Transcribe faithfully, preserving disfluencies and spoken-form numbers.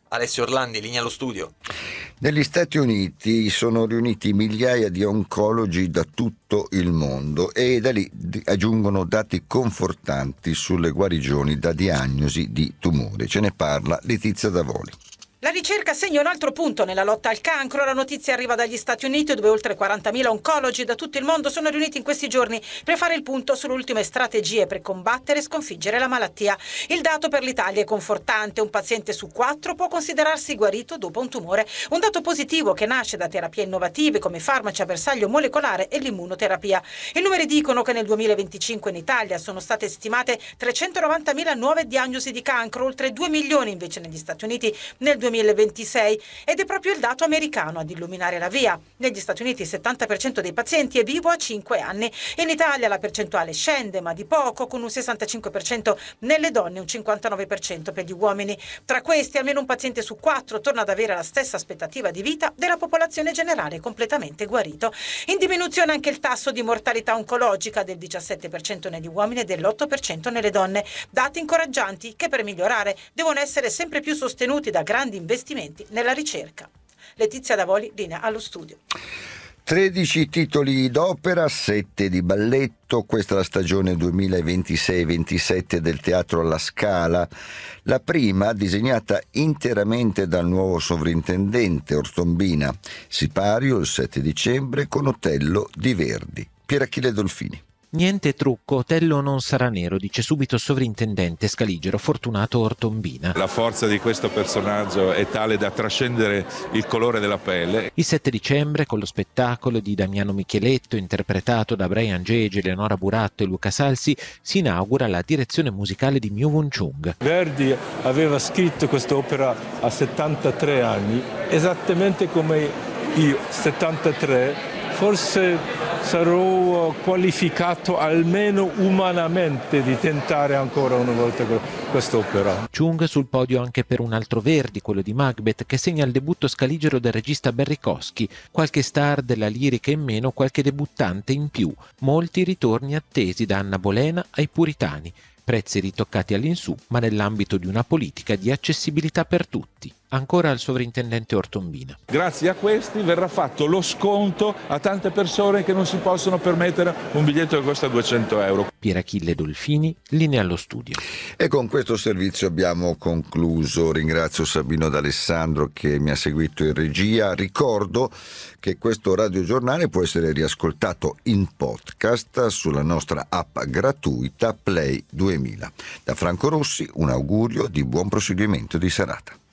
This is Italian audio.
Alessio Orlandi, linea allo studio. Negli Stati Uniti sono riuniti migliaia di oncologi da tutto il mondo e da lì aggiungono dati confortanti sulle guarigioni da diagnosi di tumore. Ce ne parla Letizia Davoli. La ricerca segna un altro punto nella lotta al cancro. La notizia arriva dagli Stati Uniti, dove oltre quarantamila oncologi da tutto il mondo sono riuniti in questi giorni per fare il punto sulle ultime strategie per combattere e sconfiggere la malattia. Il dato per l'Italia è confortante: un paziente su quattro può considerarsi guarito dopo un tumore. Un dato positivo che nasce da terapie innovative come farmaci a bersaglio molecolare e l'immunoterapia. I numeri dicono che nel duemilaventicinque in Italia sono state stimate trecentonovantamila nuove diagnosi di cancro, oltre due milioni invece negli Stati Uniti nel duemilaventisei, ed è proprio il dato americano ad illuminare la via. Negli Stati Uniti il settanta per cento dei pazienti è vivo a cinque anni. In Italia la percentuale scende, ma di poco, con un sessantacinque per cento nelle donne e un cinquantanove per cento per gli uomini. Tra questi almeno un paziente su quattro torna ad avere la stessa aspettativa di vita della popolazione generale completamente guarito. In diminuzione anche il tasso di mortalità oncologica, del diciassette per cento negli uomini e dell'otto per cento nelle donne. Dati incoraggianti che per migliorare devono essere sempre più sostenuti da grandi investimenti nella ricerca. Letizia Davoli, linea allo studio. tredici titoli d'opera, sette di balletto. Questa è la stagione duemilaventisei ventisette del Teatro alla Scala. La prima, disegnata interamente dal nuovo sovrintendente Ortombina. Sipario il sette dicembre con Otello di Verdi. Pierachille Dolfini. Niente trucco, Otello non sarà nero, dice subito il sovrintendente scaligero Fortunato Ortombina. La forza di questo personaggio è tale da trascendere il colore della pelle. Il sette dicembre, con lo spettacolo di Damiano Micheletto, interpretato da Brian Gege, Eleonora Buratto e Luca Salsi, si inaugura la direzione musicale di Myu Wun Chung. Verdi aveva scritto quest'opera a settantatré anni, esattamente come io, settantatré. Forse sarò qualificato almeno umanamente di tentare ancora una volta quest'opera. Chung sul podio anche per un altro Verdi, quello di Macbeth, che segna il debutto scaligero del regista Berrikowski. Qualche star della lirica in meno, qualche debuttante in più. Molti ritorni attesi, da Anna Bolena ai Puritani. Prezzi ritoccati all'insù, ma nell'ambito di una politica di accessibilità per tutti. Ancora al sovrintendente Ortombina. Grazie a questi verrà fatto lo sconto a tante persone che non si possono permettere un biglietto che costa duecento euro. Pierachille Dolfini, linea allo studio. E con questo servizio abbiamo concluso. Ringrazio Sabino D'Alessandro che mi ha seguito in regia. Ricordo che questo radiogiornale può essere riascoltato in podcast sulla nostra app gratuita Play duemila. Da Franco Rossi un augurio di buon proseguimento di serata.